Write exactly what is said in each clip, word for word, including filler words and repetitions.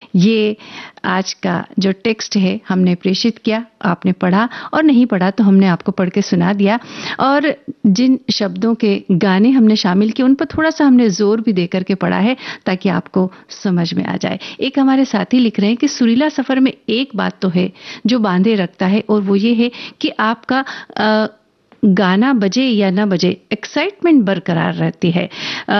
ये आज का जो टेक्स्ट है हमने प्रेषित किया, आपने पढ़ा, और नहीं पढ़ा तो हमने आपको पढ़ के सुना दिया। और जिन शब्दों के गाने हमने शामिल किए उन पर थोड़ा सा हमने जोर भी दे करके पढ़ा है ताकि आपको समझ में आ जाए। एक हमारे साथी लिख रहे हैं कि सुरीला सफर में एक बात तो है जो बांधे रखता है, और वो ये है कि आपका आ, गाना बजे या ना बजे एक्साइटमेंट बरकरार रहती है।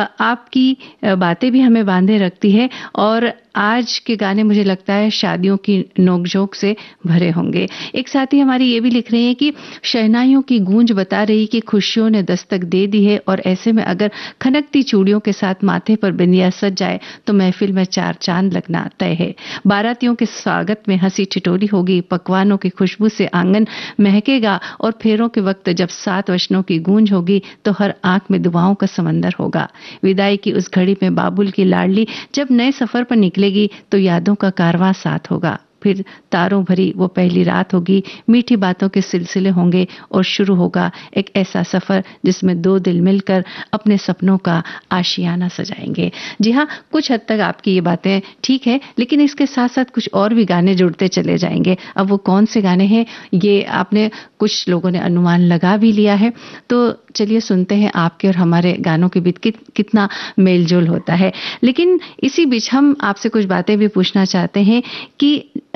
आपकी बातें भी हमें बांधे रखती है, और आज के गाने मुझे लगता है शादियों की नोकझोंक से भरे होंगे। एक साथी हमारी ये भी लिख रहे हैं कि शहनाइयों की गूंज बता रही कि खुशियों ने दस्तक दे दी है, और ऐसे में अगर खनकती चूड़ियों के साथ माथे पर बिंदिया सज जाए तो महफिल में चार चांद लगना तय है। बारातियों के स्वागत में हंसी ठिठोली होगी, पकवानों की खुशबू से आंगन महकेगा, और फेरों के वक्त जब सात वचनों की गूंज होगी तो हर आंख में दुआओं का समंदर होगा। विदाई की उस घड़ी में बाबुल की लाडली जब नए सफर पर निकलेगी तो यादों का कारवां साथ होगा। फिर तारों भरी वो पहली रात होगी, मीठी बातों के सिलसिले होंगे, और शुरू होगा एक ऐसा सफर जिसमें दो दिल मिलकर अपने सपनों का आशियाना सजाएंगे। जी हाँ, कुछ हद तक आपकी ये बातें ठीक है, लेकिन इसके साथ साथ कुछ और भी गाने जुड़ते चले जाएंगे। अब वो कौन से गाने हैं ये आपने कुछ लोगों ने अनुमान लगा भी लिया है, तो चलिए सुनते हैं आपके और हमारे गानों के बीच कि, कितना मेलजोल होता है। लेकिन इसी बीच हम आपसे कुछ बातें भी पूछना चाहते हैं कि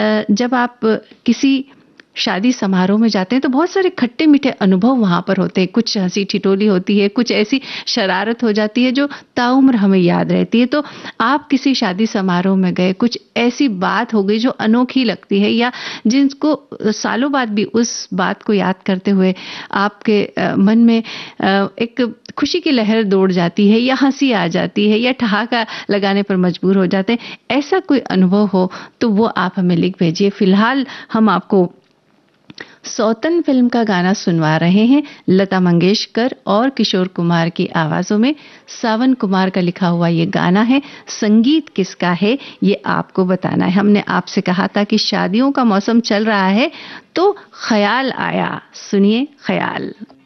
जब आप किसी शादी समारोह में जाते हैं तो बहुत सारे खट्टे मीठे अनुभव वहां पर होते हैं। कुछ हंसी ठिठोली होती है, कुछ ऐसी शरारत हो जाती है जो ताउम्र हमें याद रहती है। तो आप किसी शादी समारोह में गए, कुछ ऐसी बात हो गई जो अनोखी लगती है, या जिनको सालों बाद भी उस बात को याद करते हुए आपके मन में एक खुशी की लहर दौड़ जाती है, या हंसी आ जाती है, या ठहाका लगाने पर मजबूर हो जाते हैं। ऐसा कोई अनुभव हो तो वो आप हमें लिख भेजिए। फिलहाल हम आपको सौतन फिल्म का गाना सुनवा रहे हैं, लता मंगेशकर और किशोर कुमार की आवाजों में। सावन कुमार का लिखा हुआ ये गाना है। संगीत किसका है ये आपको बताना है। हमने आपसे कहा था कि शादियों का मौसम चल रहा है तो ख्याल आया, सुनिए ख्याल।